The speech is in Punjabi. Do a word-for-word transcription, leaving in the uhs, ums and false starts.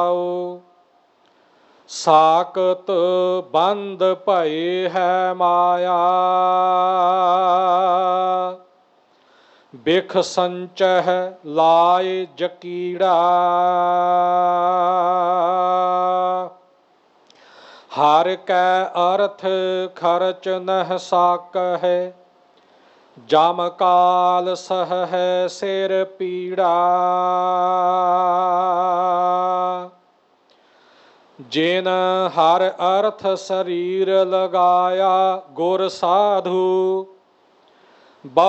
ਸਾਕਤ ਬੰਦ ਭਏ ਹੈ ਮਾਇਆ, ਬਿਖ ਸੰਚਹਿ ਲਾਇ ਜਕੀੜਾ। ਹਰਿ ਕੈ ਅਰਥ ਖਰਚ ਨਹਿ ਸਾਕਹਿ, ਜਮ ਕਾਲ ਸਹੈ ਸਿਰ ਪੀੜਾ। ਜਿਨ ਹਰਿ ਅਰਥ ਸਰੀਰ ਲਗਾਇਆ, ਗੁਰ ਸਾਧੂ